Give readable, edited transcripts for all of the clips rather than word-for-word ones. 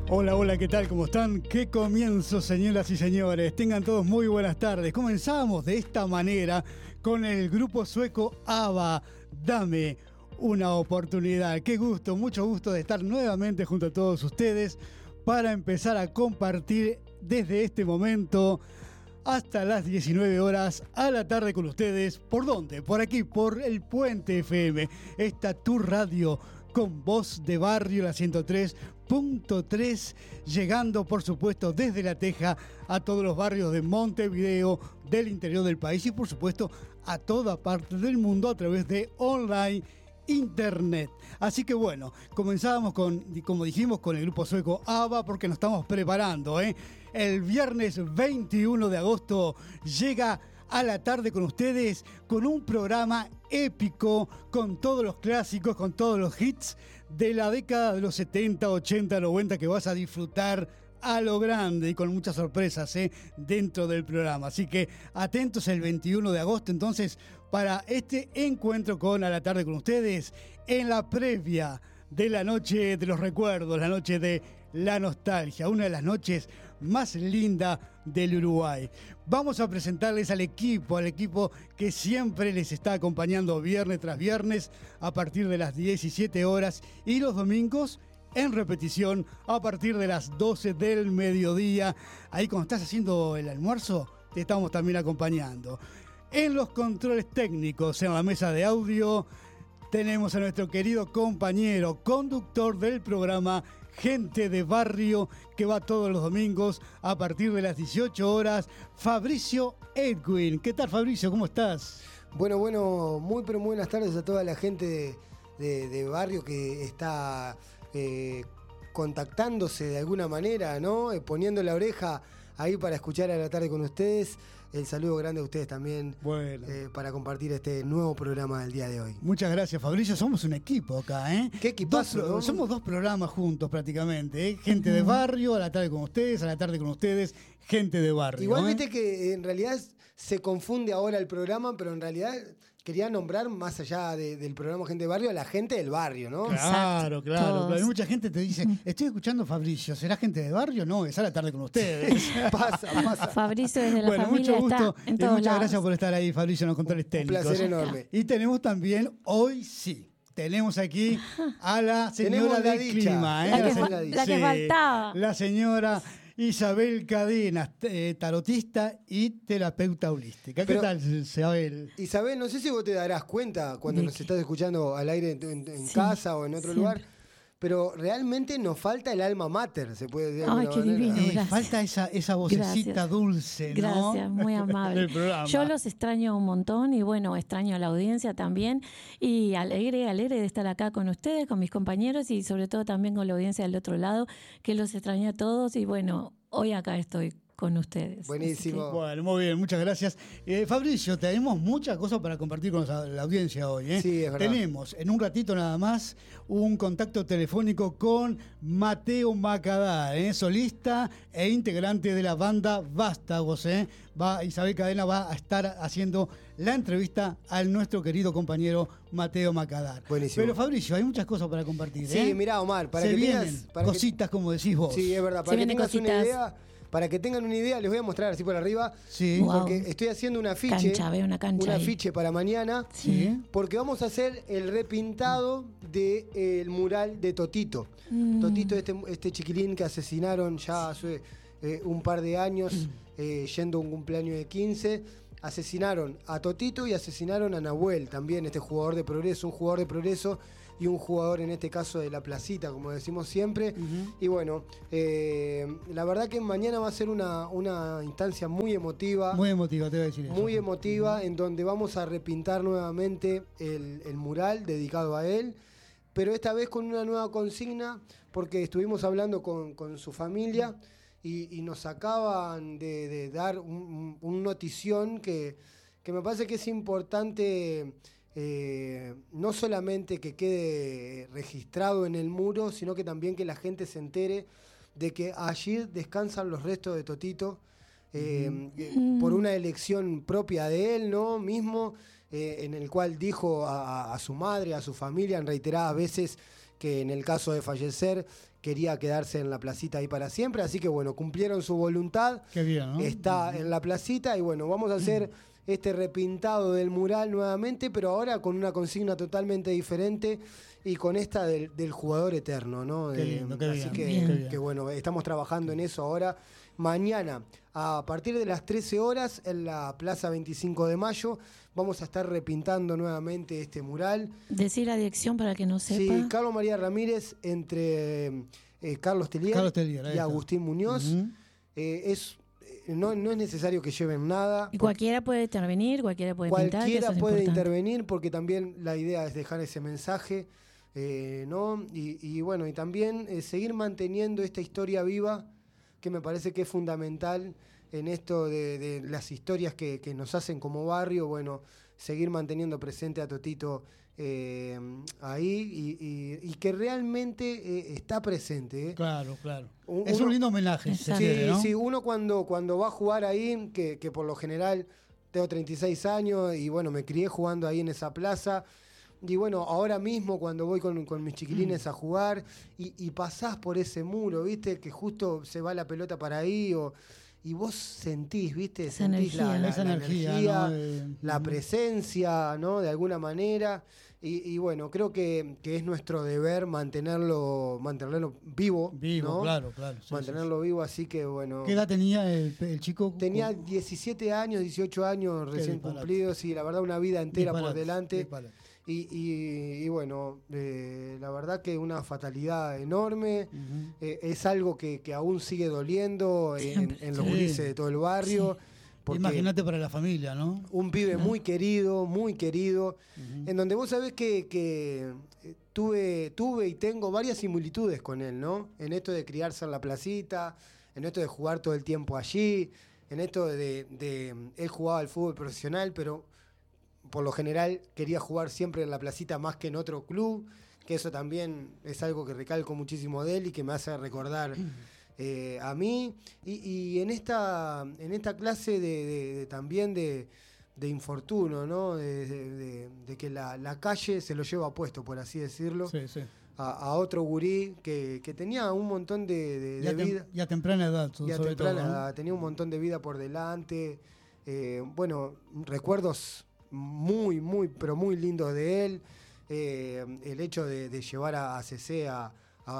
Hola, hola, ¿qué tal? ¿Cómo están? ¡Qué comienzo, señoras y señores! Tengan todos muy buenas tardes. Comenzamos de esta manera con el grupo sueco ABBA, Dame una oportunidad. Qué gusto, mucho gusto de estar nuevamente junto a todos ustedes para empezar a compartir desde este momento hasta las 19 horas a la tarde con ustedes. ¿Por dónde? Por aquí, por el Puente FM. Esta tu radio con voz de barrio, la 103.3, llegando por supuesto desde La Teja a todos los barrios de Montevideo, del interior del país y por supuesto a toda parte del mundo a través de online internet. Así que bueno, comenzábamos como dijimos, con el grupo sueco ABBA porque nos estamos preparando, El viernes 21 de agosto llega a la tarde con ustedes con un programa épico, con todos los clásicos, con todos los hits de la década de los 70, 80, 90 que vas a disfrutar a lo grande y con muchas sorpresas dentro del programa. Así que atentos el 21 de agosto entonces para este encuentro con A la Tarde con ustedes en la previa de la noche de los recuerdos, la noche de la nostalgia, una de las noches más lindas del Uruguay. Vamos a presentarles al equipo que siempre les está acompañando viernes tras viernes a partir de las 17 horas y los domingos en repetición a partir de las 12 del mediodía. Ahí cuando estás haciendo el almuerzo, te estamos también acompañando. En los controles técnicos, en la mesa de audio, tenemos a nuestro querido compañero, conductor del programa Gente de Barrio, que va todos los domingos a partir de las 18 horas, Fabricio Edwin. ¿Qué tal, Fabricio? ¿Cómo estás? Bueno, muy buenas tardes a toda la gente de Barrio que está contactándose de alguna manera, ¿no? Poniendo la oreja ahí para escuchar A la Tarde con ustedes. El saludo grande a ustedes también, para compartir este nuevo programa del día de hoy. Muchas gracias, Fabricio. Somos un equipo acá, ¿Qué equipazo? ¿No? Somos dos programas juntos prácticamente, Gente de Barrio, A la Tarde con ustedes, A la Tarde con ustedes, Gente de Barrio. Igual viste que en realidad se confunde ahora el programa, pero en realidad quería nombrar más allá del programa Gente de Barrio a la gente del barrio, ¿no? Claro. Hay mucha gente te dice, estoy escuchando a Fabricio, ¿será Gente de Barrio? No, es A la Tarde con ustedes. pasa. Fabricio desde la familia mucho gusto está en todos muchas lados. Gracias por estar ahí, Fabricio, en los controles técnicos. Un placer enorme. Y tenemos también, hoy sí, tenemos aquí a la señora del clima. La que faltaba. La señora Isabel Cadenas, tarotista y terapeuta holística. ¿Qué tal, Isabel? Isabel, no sé si vos te darás cuenta cuando nos estás escuchando al aire en casa o en otro lugar, pero realmente nos falta el alma mater, se puede decir. Ay, qué divino. Falta esa vocecita dulce, ¿no? Gracias, muy amable. Del programa. Yo los extraño un montón y bueno, extraño a la audiencia también y alegre de estar acá con ustedes, con mis compañeros y sobre todo también con la audiencia del otro lado, que los extraño a todos y bueno, hoy acá estoy con ustedes. Buenísimo. Bueno, muy bien, muchas gracias. Fabricio, tenemos muchas cosas para compartir con la audiencia hoy. Sí, es verdad. Tenemos en un ratito nada más un contacto telefónico con Mateo Macadar, solista e integrante de la banda Vástagos. Isabel Cadena va a estar haciendo la entrevista a nuestro querido compañero Mateo Macadar. Buenísimo. Pero Fabricio, hay muchas cosas para compartir. Sí, mirá, Omar, para Se que vienen tengas cositas como decís vos. Sí, es verdad, para que tengas una idea. Para que tengan una idea, les voy a mostrar así por arriba. Sí. Porque estoy haciendo un afiche. Un afiche para mañana. Sí. Porque vamos a hacer el repintado del mural de Totito. Totito, este chiquilín que asesinaron ya hace un par de años, yendo a un cumpleaños de 15. Asesinaron a Totito y asesinaron a Nahuel, también un jugador de progreso y un jugador en este caso de la placita, como decimos siempre. Y bueno, la verdad que mañana va a ser una instancia muy emotiva. Muy emotiva, te voy a decir eso. Muy emotiva, en donde vamos a repintar nuevamente el mural dedicado a él, pero esta vez con una nueva consigna, porque estuvimos hablando con su familia y nos acaban de dar un notición que me parece que es importante. No solamente que quede registrado en el muro, sino que también que la gente se entere de que allí descansan los restos de Totito, por una elección propia de él, ¿no? Mismo, en el cual dijo a su madre, a su familia en reiteradas veces que en el caso de fallecer quería quedarse en la placita ahí para siempre, así que bueno, cumplieron su voluntad. Qué bien, ¿no? Está en la placita y bueno, vamos a hacer este repintado del mural nuevamente, pero ahora con una consigna totalmente diferente y con esta del jugador eterno, ¿no? Qué lindo, qué así bien. que bueno, estamos trabajando en eso ahora. Mañana, a partir de las 13 horas, en la Plaza 25 de Mayo, vamos a estar repintando nuevamente este mural. Decir la dirección para que no sepa. Sí, Carlos María Ramírez entre Carlos Tellier y Agustín Muñoz. Uh-huh. No es necesario que lleven nada. Y cualquiera puede intervenir, cualquiera puede pintar. Cualquiera puede intervenir porque también la idea es dejar ese mensaje, ¿no? Y bueno, y también seguir manteniendo esta historia viva, que me parece que es fundamental en esto de las historias que nos hacen como barrio. Bueno, seguir manteniendo presente a Totito ahí y que realmente está presente. Claro. Es un lindo homenaje. ¿No? Sí, uno cuando va a jugar ahí, que por lo general tengo 36 años y bueno, me crié jugando ahí en esa plaza. Y bueno, ahora mismo cuando voy con mis chiquilines a jugar y pasás por ese muro, ¿viste? Que justo se va la pelota para ahí y vos sentís, ¿viste? Esa sentís energía. la energía, ¿no? la presencia, ¿no? De alguna manera. Y bueno, creo que es nuestro deber mantenerlo vivo, ¿no? Claro. Mantenerlo vivo, así que bueno. ¿Qué edad tenía el chico? Tenía 17 años, 18 años recién cumplidos y la verdad una vida entera por delante. Y bueno, la verdad que una fatalidad enorme. Uh-huh. Es algo que aún sigue doliendo en los gurises de todo el barrio. Sí. Imagínate para la familia, ¿no? Un pibe muy querido, uh-huh. En donde vos sabés que tuve y tengo varias similitudes con él, ¿no? En esto de criarse en la placita, en esto de jugar todo el tiempo allí, en esto de él jugaba al fútbol profesional, pero por lo general quería jugar siempre en la placita más que en otro club, que eso también es algo que recalco muchísimo de él y que me hace recordar a mí. Y en esta clase también de infortunio, ¿no? De que la calle se lo lleva puesto, por así decirlo. Sí. A otro gurí que tenía un montón de vida. Y a temprana edad, sobre todo, ¿no? Tenía un montón de vida por delante. Bueno, recuerdos muy, pero muy lindos de él. El hecho de llevar a CC a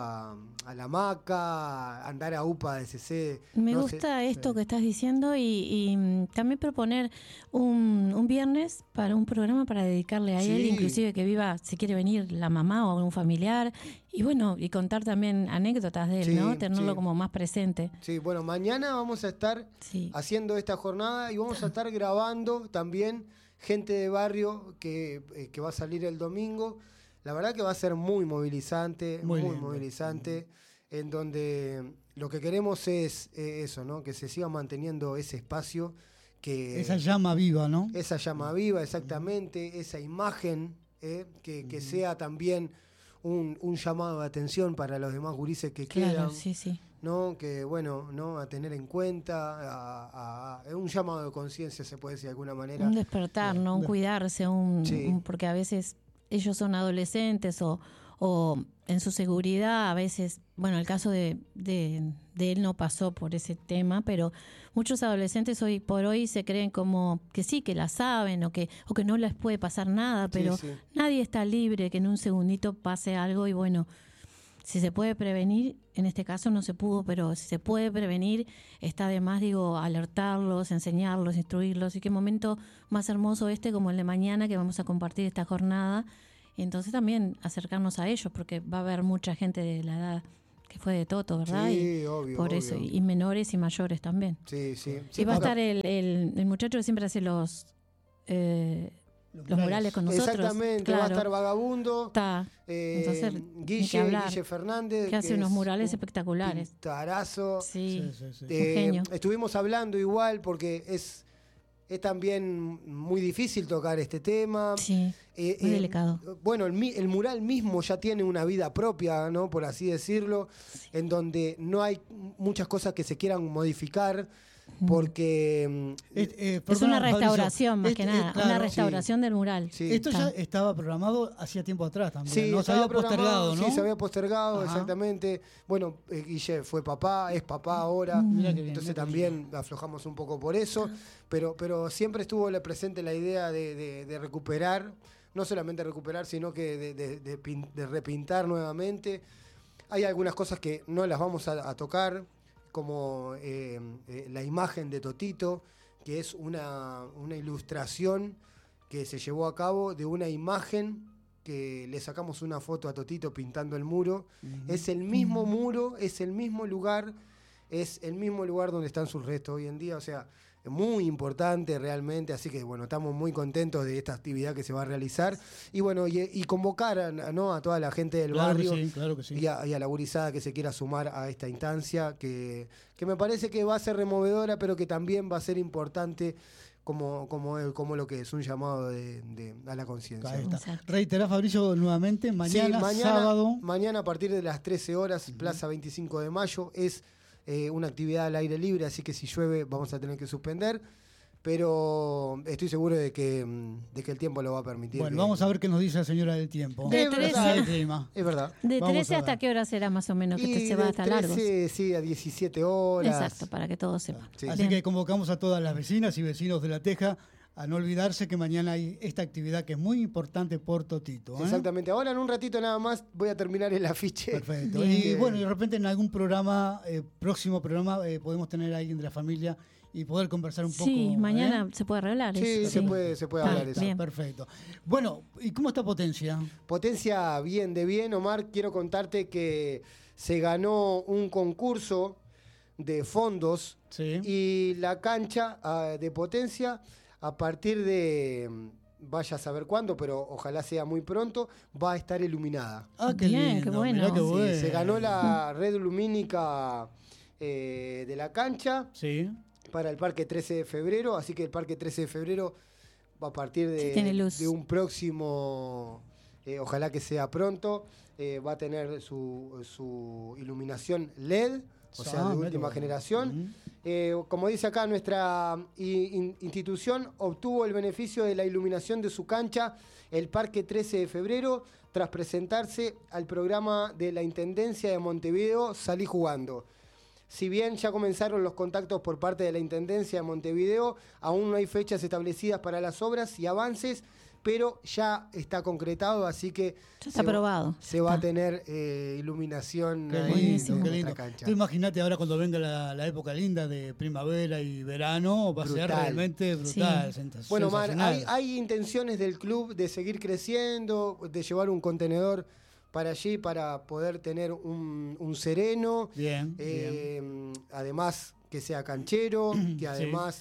la hamaca, andar a UPA de CC. Me gusta esto que estás diciendo y también proponer un viernes para un programa para dedicarle a él, inclusive que viva, si quiere venir la mamá o un familiar, y bueno, y contar también anécdotas de él, ¿no? Tenerlo como más presente. Sí, bueno, mañana vamos a estar haciendo esta jornada y vamos a estar grabando también gente de barrio que va a salir el domingo. La verdad que va a ser muy movilizante, muy movilizante, en donde lo que queremos es eso, ¿no? Que se siga manteniendo ese espacio. Esa llama viva, ¿no? Esa llama viva, exactamente, esa imagen, que sea también un llamado de atención para los demás gurises que quedan. Sí. ¿No? Que bueno, ¿no? A tener en cuenta, un llamado de conciencia, se puede decir de alguna manera. Un despertar, ¿no? Un cuidarse, porque a veces ellos son adolescentes o en su seguridad, a veces, bueno, el caso de él no pasó por ese tema, pero muchos adolescentes hoy por hoy se creen como que sí, que la saben o que no les puede pasar nada, pero nadie está libre que en un segundito pase algo y bueno, si se puede prevenir, en este caso no se pudo, pero si se puede prevenir, está de más, alertarlos, enseñarlos, instruirlos. Y qué momento más hermoso como el de mañana, que vamos a compartir esta jornada. Y entonces también acercarnos a ellos, porque va a haber mucha gente de la edad que fue de Toto, ¿verdad? Sí, obvio. Por eso, y menores y mayores también. Sí. Y va a estar el muchacho que siempre hace los murales con nosotros. Exactamente, claro. Va a estar Vagabundo. Está. Entonces, Guille Fernández. Que hace unos murales espectaculares. Tarazo. Sí. Genio. Estuvimos hablando igual porque es también muy difícil tocar este tema. Sí, muy delicado. Bueno, el mural mismo ya tiene una vida propia, ¿no? Por así decirlo, en donde no hay muchas cosas que se quieran modificar. porque es una restauración, más que nada, claro, una restauración del mural. Sí. Esto ya estaba programado hacía tiempo atrás también, Sí, ¿no? Se había postergado, ¿no? Sí, se había postergado, Ajá. exactamente. Bueno, Guille fue papá, es papá ahora, Mirá qué bien, entonces mirá qué también aflojamos un poco por eso, pero siempre estuvo presente la idea de recuperar, no solamente recuperar, sino que de repintar nuevamente. Hay algunas cosas que no las vamos a tocar, como la imagen de Totito, que es una ilustración que se llevó a cabo de una imagen que le sacamos una foto a Totito pintando el muro. Es el mismo muro, es el mismo lugar donde están sus restos hoy en día, o sea, es muy importante realmente, así que bueno, estamos muy contentos de esta actividad que se va a realizar y bueno, y convocar a toda la gente del barrio Claro que sí. y a la gurizada que se quiera sumar a esta instancia, que me parece que va a ser removedora, pero que también va a ser importante como lo que es un llamado a la conciencia. Ahí está. Exacto. Reiterá, Fabricio, nuevamente, mañana, Sí, sábado. Mañana a partir de las 13 horas, Plaza 25 de Mayo, es una actividad al aire libre, así que si llueve vamos a tener que suspender, pero estoy seguro de que el tiempo lo va a permitir. Bueno, vamos a ver qué nos dice la señora del tiempo. De Es 13 verdad, El clima. es verdad. ¿De Vamos 13 a hasta ver. qué hora será más o menos? Que se va de hasta largos. 13, sí, a 17 horas. Exacto, para que todos sepan. Sí. Así Bien. que convocamos a todas las vecinas y vecinos de La Teja a no olvidarse que mañana hay esta actividad que es muy importante por Totito. Exactamente. Ahora en un ratito nada más voy a terminar el afiche. Perfecto. Bien. Y bueno, y de repente en algún programa, próximo programa, podemos tener a alguien de la familia y poder conversar un poco. Sí, mañana ¿eh? se puede arreglar Sí, eso. se puede Ah, hablar eso. bien. Perfecto. Bueno, ¿y cómo está Potencia? Potencia bien de bien, Omar. Quiero contarte que se ganó un concurso de fondos Sí. y la cancha de Potencia, a partir de, vaya a saber cuándo, pero ojalá sea muy pronto, va a estar iluminada. Ah, qué Bien, lindo. qué bueno. Mirá qué Sí, Sí, bueno. se ganó la red lumínica de la cancha Sí. para el Parque 13 de Febrero, así que el Parque 13 de Febrero a partir Sí, tiene luz. de un próximo, ojalá que sea pronto, va a tener su iluminación LED, o sea, de mirá qué última bueno. generación. Como dice acá, nuestra institución obtuvo el beneficio de la iluminación de su cancha, el Parque 13 de Febrero, tras presentarse al programa de la Intendencia de Montevideo, Salí Jugando. Si bien ya comenzaron los contactos por parte de la Intendencia de Montevideo, aún no hay fechas establecidas para las obras y avances, pero ya está concretado, así que Ya está aprobado. se va a Está. tener iluminación Qué ahí lindo, en qué nuestra lindo. cancha. Tú imagínate ahora cuando venga la época linda de primavera y verano, va a ser Brutal. realmente brutal. Sí. Bueno, Mar, sensacional. hay intenciones del club de seguir creciendo, de llevar un contenedor para allí para poder tener un sereno. Bien, bien. Además que sea canchero, que además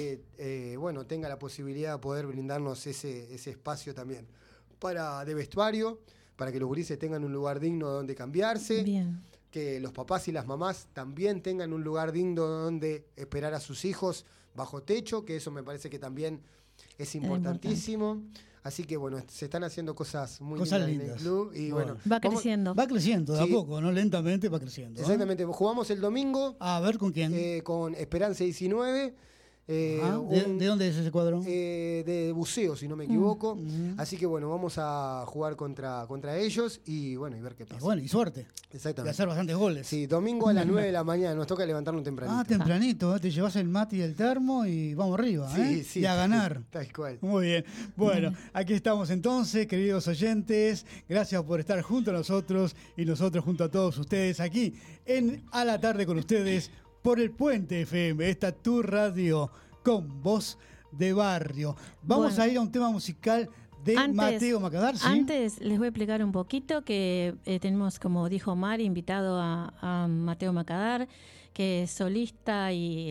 bueno, tenga la posibilidad de poder brindarnos ese espacio también de vestuario, para que los gurises tengan un lugar digno donde cambiarse, Bien. que los papás y las mamás también tengan un lugar digno donde esperar a sus hijos bajo techo, que eso me parece que también es importantísimo. Así que bueno, se están haciendo cosas muy lindas en el club y bueno, Va creciendo. Va creciendo de a Sí. poco, ¿no? Lentamente va creciendo. Exactamente, jugamos el domingo A ver con quién. con Esperanza 19. Ajá. ¿De dónde es ese cuadro? De buceo, si no me equivoco. Así que bueno, vamos a jugar contra ellos y bueno, y ver qué Y pasa. bueno, y suerte. Y Exactamente. hacer bastantes goles. Sí, domingo a las 9 de la mañana, nos toca levantarnos tempranito. Ah, tempranito, ¿eh? Te llevas el mate y el termo y vamos arriba, Sí, ¿eh? sí. Y a ganar. Tal cual. Muy bien. Bueno, aquí estamos entonces, queridos oyentes. Gracias por estar junto a nosotros y nosotros junto a todos ustedes aquí en A la Tarde con ustedes por el Puente FM, esta tu radio con voz de barrio. Vamos Bueno. a ir a un tema musical de Mateo Macadar. ¿Sí? Antes les voy a explicar un poquito que tenemos, como dijo Mari, invitado a Mateo Macadar, que es solista y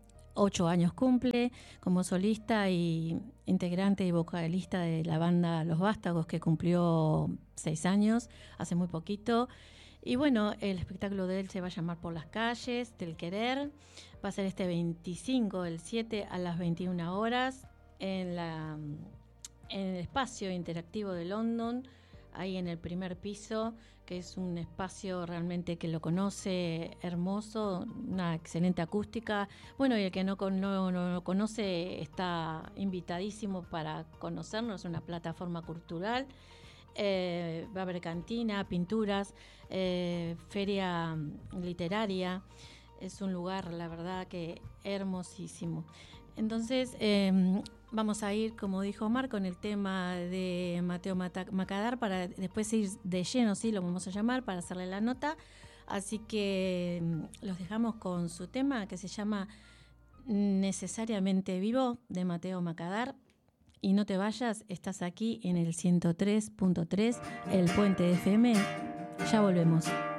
8 años cumple como solista y integrante y vocalista de la banda Los Vástagos, que cumplió 6 años hace muy poquito. Y bueno, el espectáculo de él se va a llamar Por las calles del querer. Va a ser este 25 del 7 a las 21 horas en el espacio interactivo de London, ahí en el primer piso, que es un espacio realmente que lo conoce hermoso, una excelente acústica. Bueno, y el que no lo conoce está invitadísimo para conocernos, una plataforma cultural. Va a haber cantina, pinturas, feria literaria. Es un lugar, la verdad, que hermosísimo. Entonces, vamos a ir, como dijo Omar, con el tema de Mateo Macadar, para después ir de lleno, sí, lo vamos a llamar, para hacerle la nota. Así que los dejamos con su tema, que se llama Necesariamente Vivo, de Mateo Macadar. Y no te vayas, estás aquí en el 103.3, el Puente FM. Ya volvemos.